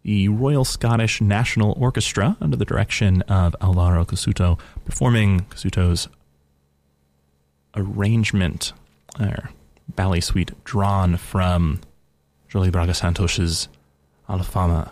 the Royal Scottish National Orchestra under the direction of Alvaro Cassuto, performing Cassuto's arrangement, ballet suite drawn from Jolie Braga Santos's Alfama.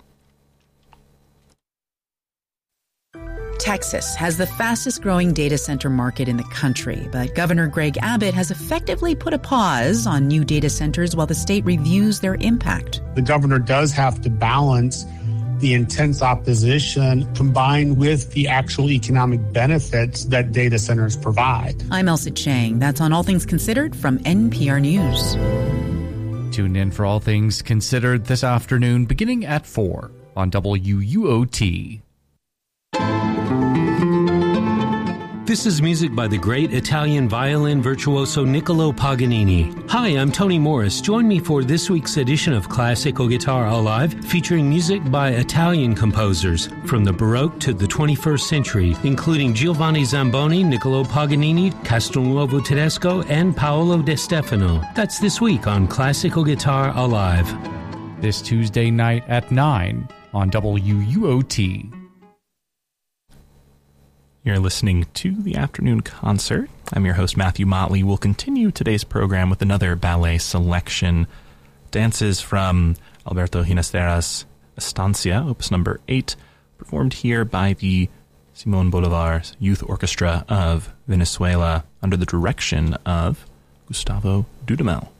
Texas has the fastest growing data center market in the country, but Governor Greg Abbott has effectively put a pause on new data centers while the state reviews their impact. The governor does have to balance the intense opposition combined with the actual economic benefits that data centers provide. I'm Elsa Chang. That's on All Things Considered from NPR News. Tune in for All Things Considered this afternoon, beginning at 4 on WUOT. This is music by the great Italian violin virtuoso Niccolo Paganini. Hi, I'm Tony Morris. Join me for this week's edition of Classical Guitar Alive, featuring music by Italian composers from the Baroque to the 21st century, including Giovanni Zamboni, Niccolo Paganini, Castelnuovo Tedesco, and Paolo De Stefano. That's this week on Classical Guitar Alive. This Tuesday night at 9 on WUOT. You're listening to the afternoon concert. I'm your host, Matthew Motley. We'll continue today's program with another ballet selection. Dances from Alberto Ginastera's Estancia, opus number 8, performed here by the Simón Bolívar Youth Orchestra of Venezuela under the direction of Gustavo Dudamel.